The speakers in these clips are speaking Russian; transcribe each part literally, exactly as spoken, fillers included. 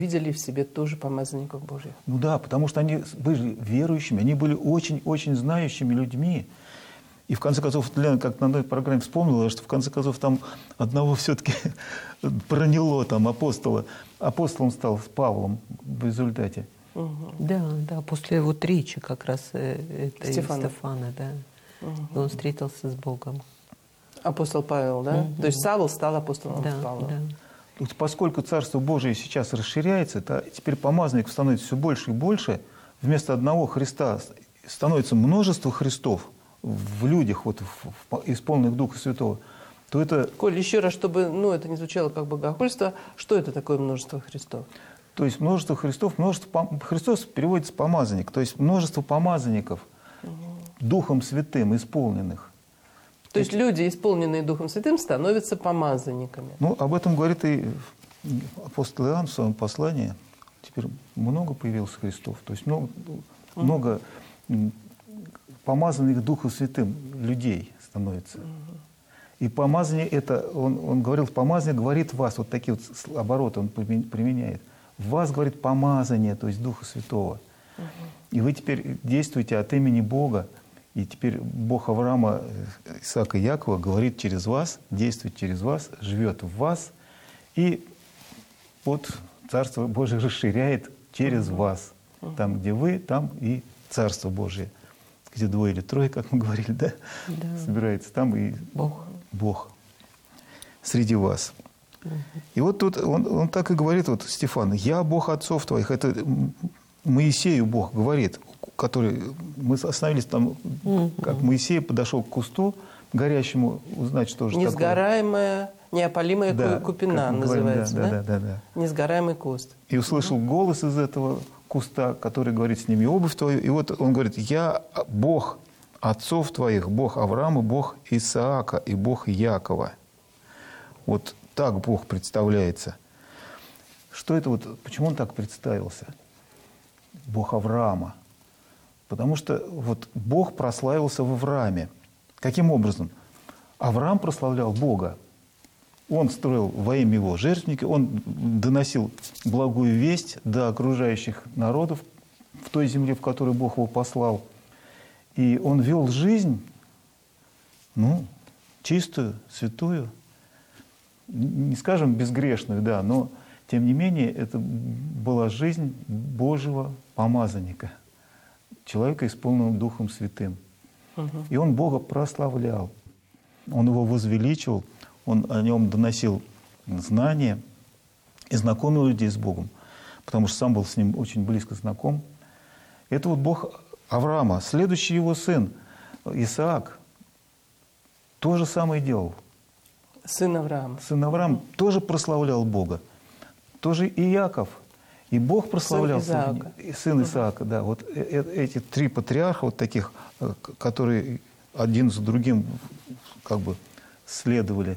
видели в себе тоже помазанников Божьих. Ну да, потому что они были верующими, они были очень-очень знающими людьми. И в конце концов, Лена, как на одной программе вспомнила, что в конце концов там одного все-таки проняло, там, апостола. Апостолом стал с Павлом в результате. Угу. Да, да, после вот речи как раз э, это Стефана. Стефана, да. Угу. И он встретился с Богом. Апостол Павел, да? Угу. То есть Савл стал апостолом Да, Павла. да. Вот поскольку Царство Божие сейчас расширяется, то теперь помазанников становится все больше и больше. Вместо одного Христа становится множество Христов в людях, вот, в, исполненных Духа Святого. То это... Коль, еще раз, чтобы ну, это не звучало как богохульство, что это такое множество Христов? То есть множество Христов, множество... Христос переводится помазанник, то есть множество помазанников, угу. Духом Святым исполненных. То есть люди, исполненные Духом Святым, становятся помазанниками. Ну, об этом говорит и апостол Иоанн в своем послании. Теперь много появилось Христов. То есть много, mm-hmm. много помазанных Духом Святым людей становится. Mm-hmm. И помазание это, он, он говорил, помазание говорит в вас, вот такие вот обороты он применяет. В вас, говорит, помазание, то есть Духа Святого. Mm-hmm. И вы теперь действуете от имени Бога. И теперь Бог Авраама, Исаака и Якова говорит через вас, действует через вас, живет в вас. И вот Царство Божие расширяет через uh-huh. вас. Uh-huh. Там, где вы, там и Царство Божие. Где двое или трое, как мы говорили, да? Да. Собирается там и Бог. Бог среди вас. Uh-huh. И вот тут он, он так и говорит, вот Стефан, «Я Бог отцов твоих». Это Моисею Бог говорит, который, мы остановились там, mm-hmm. как Моисей подошел к кусту горящему, узнать, что же такое. Несгораемая, неопалимая да, купина называется, говорим, да? Да, да, да, да. Несгораемый куст. И услышал mm-hmm. голос из этого куста, который говорит: «Сними обувь твою». И вот он говорит: «Я Бог отцов твоих, Бог Авраама, Бог Исаака и Бог Якова». Вот так Бог представляется. Что это вот, почему он так представился? Бог Авраама. Потому что вот Бог прославился в Аврааме. Каким образом? Авраам прославлял Бога. Он строил во имя Его жертвенники, он доносил благую весть до окружающих народов в той земле, в которой Бог его послал. И он вел жизнь, ну, чистую, святую, не скажем безгрешную, да, но тем не менее это была жизнь Божьего помазанника, человека, исполненного Духом Святым. Угу. И он Бога прославлял, он его возвеличивал, он о нем доносил знания и знакомил людей с Богом, потому что сам был с ним очень близко знаком. Это вот Бог Авраама. Следующий его сын Исаак то же самое делал. Сын Авраама. Сын Авраам mm. тоже прославлял Бога. Тоже и Иаков. И Бог прославлял сын Исаака. Сын Исаака, да. Вот эти три патриарха, вот таких, которые один за другим как бы следовали.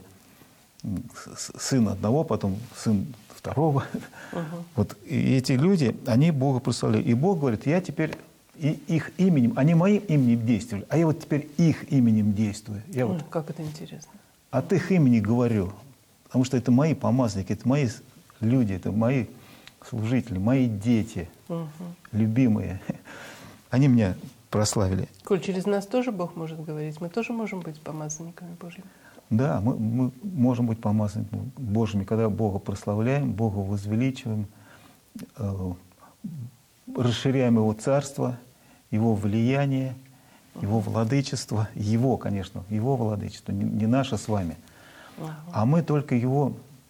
Сын одного, потом сын второго. Uh-huh. Вот и эти люди, они Бога прославляли. И Бог говорит: я теперь и их именем, они моим именем действовали, а я вот теперь их именем действую. Я вот как это интересно. От их имени говорю, потому что это мои помазанники, это мои люди, это мои служители, мои дети, угу. любимые. Они меня прославили. Коль, через нас тоже Бог может говорить? Мы тоже можем быть помазанниками Божьими? Да, мы, мы можем быть помазанниками Божьими, когда Бога прославляем, Бога возвеличиваем, э, расширяем Его царство, Его влияние, Его владычество, Его, конечно, Его владычество, не, не наше с вами. Uh-huh. А мы только Его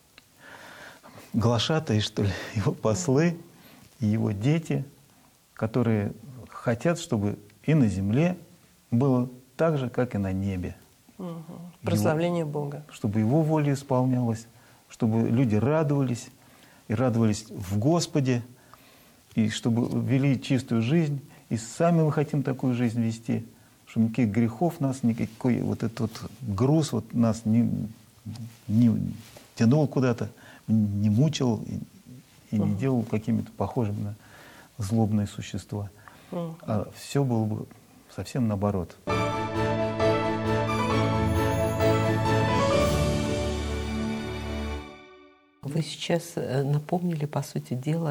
глашатые, что ли, Его послы, и Его дети, которые хотят, чтобы и на земле было так же, как и на небе. Uh-huh. Прославление Его, Бога. Чтобы Его воля исполнялась, чтобы люди радовались, и радовались в Господе, и чтобы вели чистую жизнь, и сами мы хотим такую жизнь вести, чтобы никаких грехов нас, никакой вот этот вот груз вот нас не, не тянул куда-то, не мучил и, и не делал какими-то похожими на злобные существа. Uh-huh. А все было бы совсем наоборот. Вы сейчас напомнили, по сути дела,